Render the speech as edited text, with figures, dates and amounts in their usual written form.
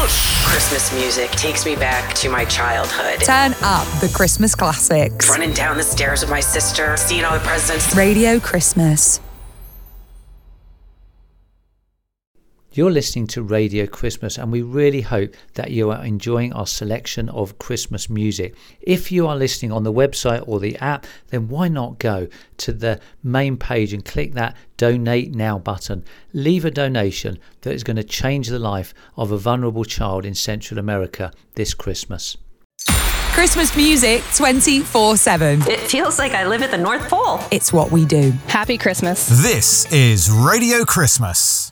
Christmas music takes me back to my childhood. Turn up the Christmas classics. Running down the stairs with my sister, seeing all the presents. Radio Christmas. You're listening to Radio Christmas, and we really hope that you are enjoying our selection of Christmas music. If you are listening on the website or the app, then why not go to the main page and click that Donate Now button. Leave a donation that is going to change the life of a vulnerable child in Central America this Christmas. Christmas music 24/7. It feels like I live at the North Pole. It's what we do. Happy Christmas. This is Radio Christmas.